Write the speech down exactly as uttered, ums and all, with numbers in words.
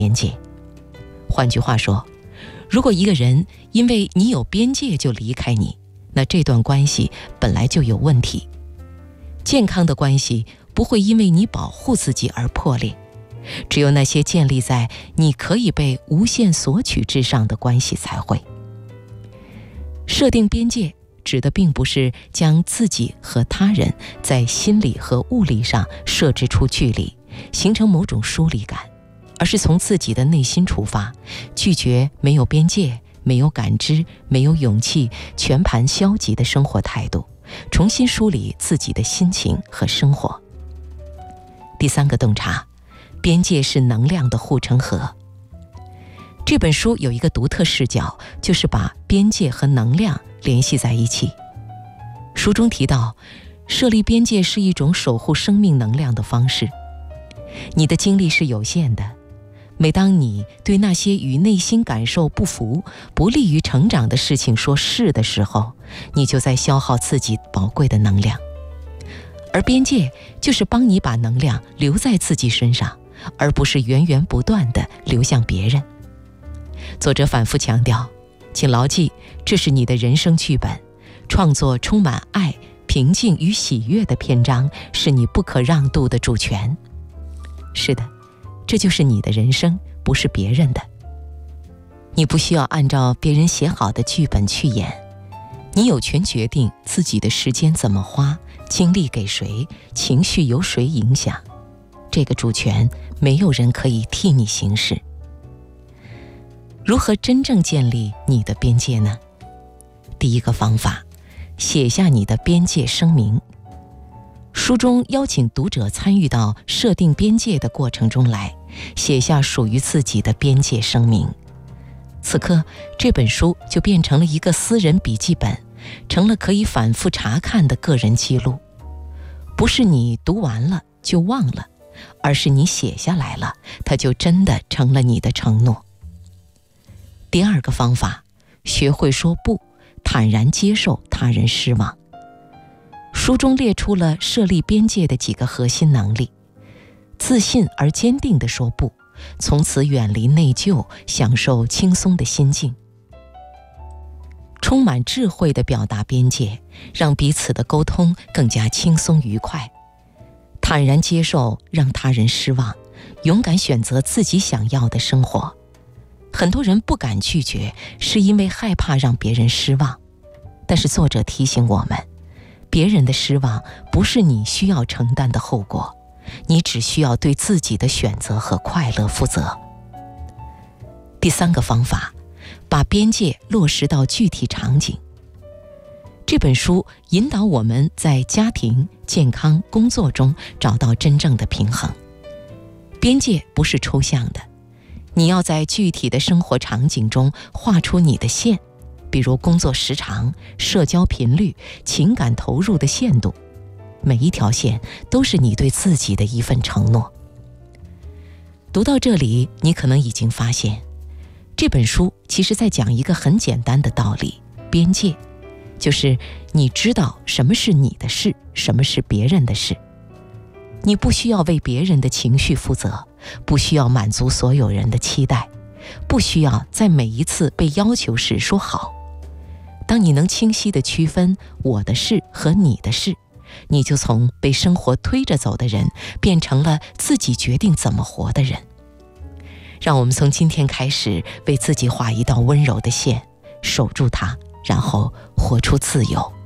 边界。换句话说，如果一个人因为你有边界就离开你，那这段关系本来就有问题。健康的关系不会因为你保护自己而破裂，只有那些建立在你可以被无限索取之上的关系才会。设定边界指的并不是将自己和他人在心理和物理上设置出距离，形成某种疏离感，而是从自己的内心出发，拒绝没有边界、没有感知、没有勇气、全盘消极的生活态度，重新梳理自己的心情和生活。第三个洞察，边界是能量的护城河。这本书有一个独特视角，就是把边界和能量联系在一起。书中提到，设立边界是一种守护生命能量的方式。你的精力是有限的，每当你对那些与内心感受不符、不利于成长的事情说是的时候，你就在消耗自己宝贵的能量。而边界就是帮你把能量留在自己身上，而不是源源不断地流向别人。作者反复强调，请牢记，这是你的人生剧本，创作充满爱、平静与喜悦的篇章是你不可让渡的主权。是的，这就是你的人生，不是别人的。你不需要按照别人写好的剧本去演，你有权决定自己的时间怎么花，精力给谁，情绪由谁影响。这个主权，没有人可以替你行使。如何真正建立你的边界呢？第一个方法，写下你的边界声明。书中邀请读者参与到设定边界的过程中来，写下属于自己的边界声明。此刻，这本书就变成了一个私人笔记本，成了可以反复查看的个人记录。不是你读完了就忘了，而是你写下来了，它就真的成了你的承诺。第二个方法，学会说不，坦然接受他人失望。书中列出了设立边界的几个核心能力：自信而坚定地说不，从此远离内疚，享受轻松的心境；充满智慧地表达边界，让彼此的沟通更加轻松愉快；坦然接受让他人失望，勇敢选择自己想要的生活。很多人不敢拒绝，是因为害怕让别人失望。但是作者提醒我们，别人的失望不是你需要承担的后果，你只需要对自己的选择和快乐负责。第三个方法，把边界落实到具体场景。这本书引导我们在家庭、健康、工作中找到真正的平衡。边界不是抽象的，你要在具体的生活场景中画出你的线，比如工作时长、社交频率、情感投入的限度。每一条线都是你对自己的一份承诺。读到这里，你可能已经发现，这本书其实在讲一个很简单的道理：边界，就是你知道什么是你的事，什么是别人的事。你不需要为别人的情绪负责，不需要满足所有人的期待，不需要在每一次被要求时说好。当你能清晰地区分我的事和你的事，你就从被生活推着走的人，变成了自己决定怎么活的人。让我们从今天开始，为自己画一道温柔的线，守住它，然后活出自由。